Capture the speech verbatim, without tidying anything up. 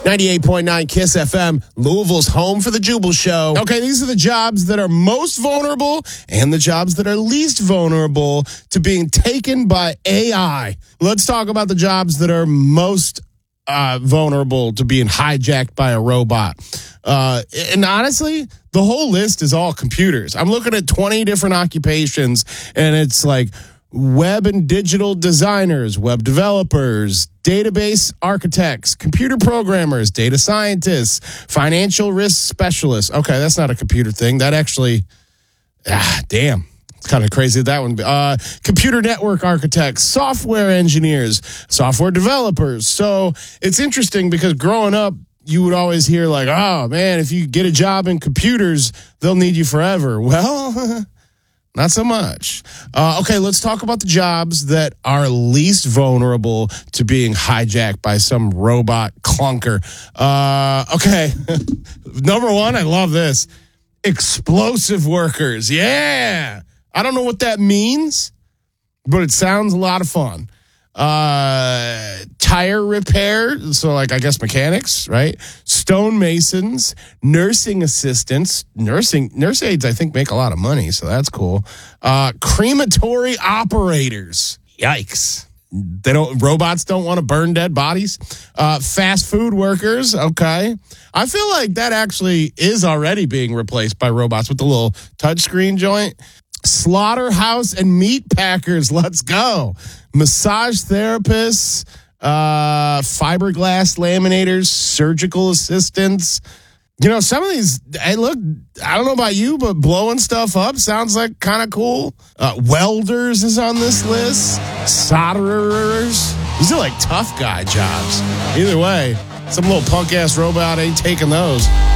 ninety-eight point nine KISS F M, Louisville's home for the Jubal Show. Okay, these are the jobs that are most vulnerable and the jobs that are least vulnerable to being taken by A I. Let's talk about the jobs that are most uh, vulnerable to being hijacked by a robot. Uh, and honestly, the whole list is all computers. I'm looking at twenty different occupations, and it's like web and digital designers, web developers, database architects, computer programmers, data scientists, financial risk specialists. Okay, that's not a computer thing. That actually, ah, damn. It's kind of crazy that one. Uh, computer network architects, software engineers, software developers. So it's interesting because growing up, you would always hear like, oh, man, if you get a job in computers, they'll need you forever. Well, not so much. Uh, okay, let's talk about the jobs that are least vulnerable to being hijacked by some robot clunker. Uh, okay, number one, I love this. Explosive workers. Yeah. I don't know what that means, but it sounds a lot of fun. Uh, tire repair, so like I guess mechanics, right? Stonemasons, nursing assistants, nursing nurse aides. I think make a lot of money, so that's cool. Uh, crematory operators. Yikes! They don't. Robots don't want to burn dead bodies. Uh, fast food workers. Okay, I feel like that actually is already being replaced by robots with the little touchscreen joint. Slaughterhouse and meat packers. Let's go. Massage therapists, uh, fiberglass laminators, surgical assistants. You know, some of these, hey, look, I don't know about you, but blowing stuff up sounds like kind of cool. Uh, welders is on this list. Solderers. These are like tough guy jobs. Either way, some little punk ass robot ain't taking those.